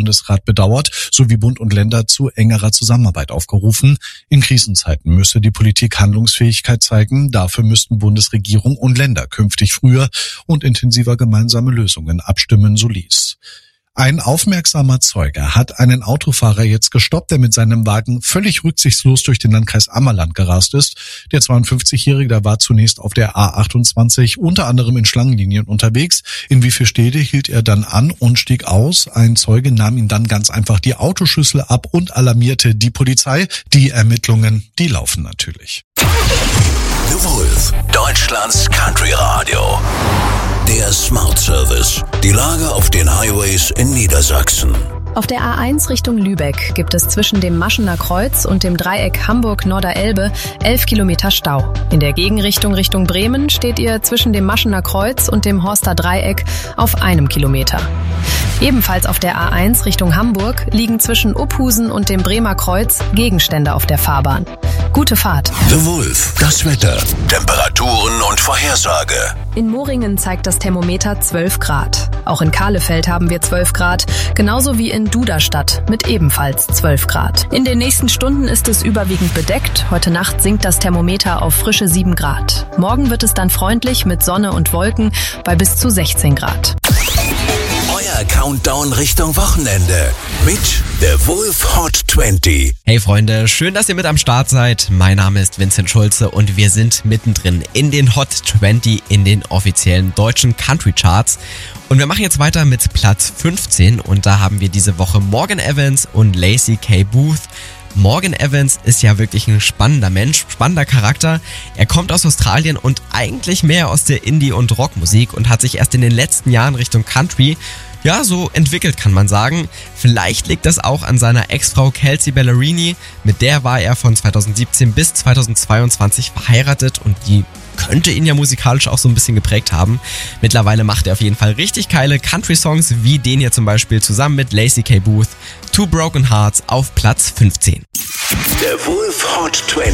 Bundesrat bedauert, sowie Bund und Länder zu engerer Zusammenarbeit aufgerufen. In Krisenzeiten müsse die Politik Handlungsfähigkeit zeigen. Dafür müssten Bundesregierung und Länder künftig früher und intensiver gemeinsame Lösungen abstimmen, so Lies. Ein aufmerksamer Zeuge hat einen Autofahrer jetzt gestoppt, der mit seinem Wagen völlig rücksichtslos durch den Landkreis Ammerland gerast ist. Der 52-Jährige, der war zunächst auf der A28 unter anderem in Schlangenlinien unterwegs. In wie viele Städte hielt er dann an und stieg aus? Ein Zeuge nahm ihm dann ganz einfach die Autoschlüssel ab und alarmierte die Polizei. Die Ermittlungen, die laufen natürlich. The Wolf, Deutschlands Country Radio. Der Smart Service. Die Lage auf den Highways in Niedersachsen. Auf der A1 Richtung Lübeck gibt es zwischen dem Maschener Kreuz und dem Dreieck Hamburg-Norderelbe 11 Kilometer Stau. In der Gegenrichtung Richtung Bremen steht ihr zwischen dem Maschener Kreuz und dem Horster Dreieck auf 1 Kilometer. Ebenfalls auf der A1 Richtung Hamburg liegen zwischen Uphusen und dem Bremer Kreuz Gegenstände auf der Fahrbahn. Gute Fahrt. The Wolf, das Wetter, Temperaturen und Vorhersage. In Moringen zeigt das Thermometer 12 Grad. Auch in Kahlefeld haben wir 12 Grad, genauso wie in Duderstadt mit ebenfalls 12 Grad. In den nächsten Stunden ist es überwiegend bedeckt. Heute Nacht sinkt das Thermometer auf frische 7 Grad. Morgen wird es dann freundlich mit Sonne und Wolken bei bis zu 16 Grad. Euer Countdown Richtung Wochenende mit The Wolf Hot 20. Hey Freunde, schön, dass ihr mit am Start seid. Mein Name ist Vincent Schulze und wir sind mittendrin in den Hot 20 in den offiziellen deutschen Country Charts. Und wir machen jetzt weiter mit Platz 15 und da haben wir diese Woche Morgan Evans und Lacey K. Booth. Morgan Evans ist ja wirklich ein spannender Mensch, spannender Charakter. Er kommt aus Australien und eigentlich mehr aus der Indie- und Rockmusik und hat sich erst in den letzten Jahren Richtung Country so entwickelt, kann man sagen. Vielleicht liegt das auch an seiner Ex-Frau Kelsea Ballerini. Mit der war er von 2017 bis 2022 verheiratet und die könnte ihn ja musikalisch auch so ein bisschen geprägt haben. Mittlerweile macht er auf jeden Fall richtig geile Country-Songs, wie den hier zum Beispiel zusammen mit Lacey K. Booth, Two Broken Hearts auf Platz 15. Der Wolf Hot 20.